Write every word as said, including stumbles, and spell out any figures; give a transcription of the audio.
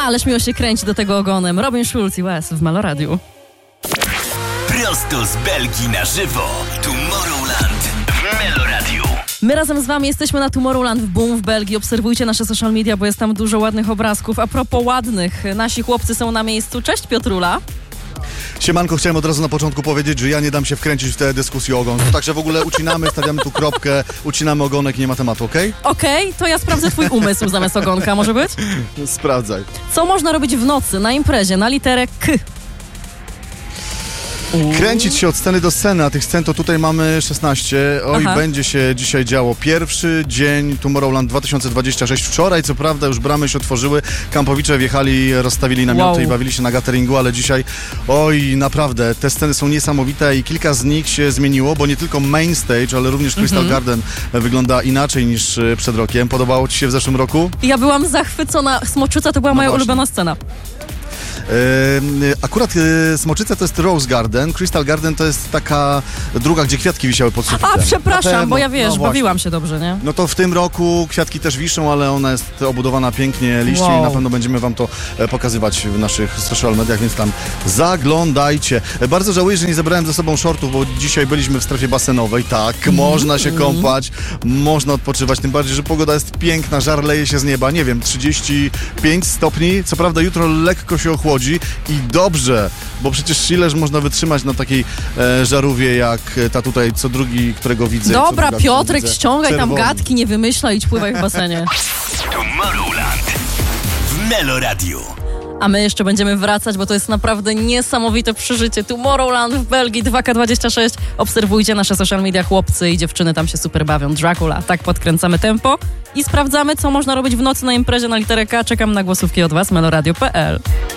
Ależ miło się kręci do tego ogonem. Robin Schulz i Wes w Meloradiu. Prosto z Belgii na żywo. Tomorrowland w Meloradiu. My razem z wami jesteśmy na Tomorrowland w Boom w Belgii. Obserwujcie nasze social media, bo jest tam dużo ładnych obrazków. A propos ładnych, nasi chłopcy są na miejscu. Cześć Piotrula. Siemanko, chciałem od razu na początku powiedzieć, że ja nie dam się wkręcić w tę dyskusję o ogon. Także w ogóle ucinamy, stawiamy tu kropkę, ucinamy ogonek, nie ma tematu, okej? Okay? Okej, okay, to ja sprawdzę twój umysł zamiast ogonka, może być? Sprawdzaj. Co można robić w nocy na imprezie na literę K? Kręcić się od sceny do sceny, a tych scen to tutaj mamy szesnaście. Oj, Aha. będzie się dzisiaj działo. Pierwszy dzień Tomorrowland dwa tysiące dwudziesty szósty. Wczoraj, co prawda, już bramy się otworzyły, kampowicze wjechali, rozstawili namioty wow. i bawili się na cateringu, ale dzisiaj, oj, naprawdę, te sceny są niesamowite i kilka z nich się zmieniło, bo nie tylko main stage, ale również Crystal mm-hmm. Garden wygląda inaczej niż przed rokiem. Podobało ci się w zeszłym roku? Ja byłam zachwycona. Smoczyca to była no moja właśnie. ulubiona scena. Yy, akurat yy, Smoczyca to jest Rose Garden, Crystal Garden to jest taka druga, gdzie kwiatki wisiały pod sufitem. A, przepraszam, pewno, bo ja wiesz, no bawiłam się dobrze, nie? No to w tym roku kwiatki też wiszą, ale ona jest obudowana pięknie liśćmi wow. i na pewno będziemy wam to e, pokazywać w naszych social mediach, więc tam zaglądajcie. E, bardzo żałuję, że nie zabrałem ze sobą shortów, bo dzisiaj byliśmy w strefie basenowej, tak, mm. można się kąpać, można odpoczywać, tym bardziej, że pogoda jest piękna, żar leje się z nieba, nie wiem, trzydzieści pięć stopni, co prawda jutro lekko się ochłodzi, i dobrze, bo przecież ileż można wytrzymać na takiej e, żarówie jak ta tutaj, co drugi, którego widzę. Dobra, druga, Piotrek, widzę. ściągaj Czerwony. tam gadki, nie wymyślaj, idź pływaj w basenie. Tomorrowland w Meloradiu. A my jeszcze będziemy wracać, bo to jest naprawdę niesamowite przeżycie. Tomorrowland w Belgii dwa K dwadzieścia sześć. Obserwujcie nasze social media, chłopcy i dziewczyny tam się super bawią. Dracula, tak podkręcamy tempo i sprawdzamy, co można robić w nocy na imprezie na literę K. Czekam na głosówki od was, meloradio kropka p l.